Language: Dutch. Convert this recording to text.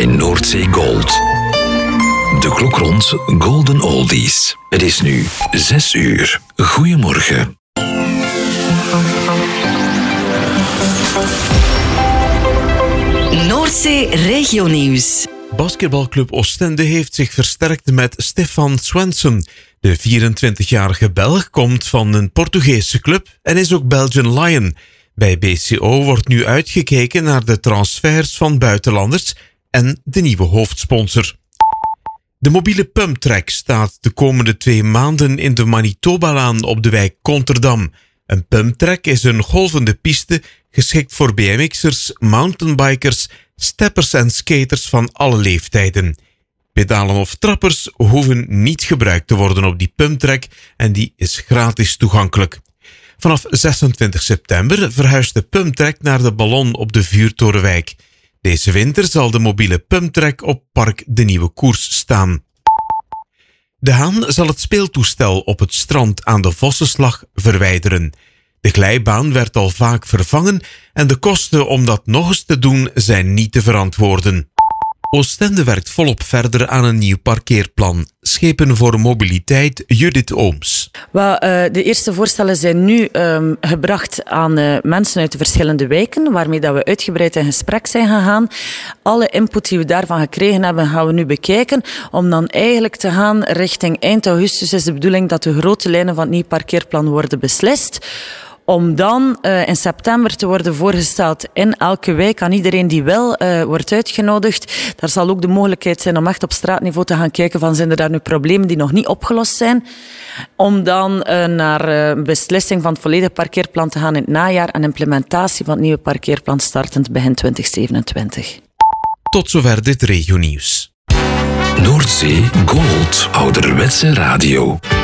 bij Noordzee Gold. De klok rond Golden Oldies. Het is nu 6 uur. Goedemorgen. Noordzee Regionieuws. Basketbalclub Oostende heeft zich versterkt met Stefan Swenson. De 24-jarige Belg komt van een Portugese club en is ook Belgian Lion. Bij BCO wordt nu uitgekeken naar de transfers van buitenlanders en de nieuwe hoofdsponsor. De mobiele pumptrack staat de komende 2 maanden in de Manitobalaan op de wijk Konterdam. Een pumptrack is een golvende piste geschikt voor BMX'ers, mountainbikers, steppers en skaters van alle leeftijden. Pedalen of trappers hoeven niet gebruikt te worden op die pumptrack en die is gratis toegankelijk. Vanaf 26 september verhuist de pumptrack naar de Ballon op de Vuurtorenwijk. Deze winter zal de mobiele pumptrack op Park de Nieuwe Koers staan. De Haan zal het speeltoestel op het strand aan de Vossenslag verwijderen. De glijbaan werd al vaak vervangen en de kosten om dat nog eens te doen zijn niet te verantwoorden. Oostende werkt volop verder aan een nieuw parkeerplan. Schepen voor mobiliteit, Judith Ooms. De eerste voorstellen zijn nu gebracht aan mensen uit de verschillende wijken, waarmee dat we uitgebreid in gesprek zijn gegaan. Alle input die we daarvan gekregen hebben, gaan we nu bekijken, om dan eigenlijk te gaan richting eind augustus is de bedoeling dat de grote lijnen van het nieuw parkeerplan worden beslist. Om dan in september te worden voorgesteld in elke wijk aan iedereen die wil wordt uitgenodigd. Daar zal ook de mogelijkheid zijn om echt op straatniveau te gaan kijken van zijn er daar nu problemen die nog niet opgelost zijn. Om dan naar beslissing van het volledige parkeerplan te gaan in het najaar en implementatie van het nieuwe parkeerplan startend begin 2027. Tot zover dit regionieuws. Noordzee Gold, ouderwetse radio.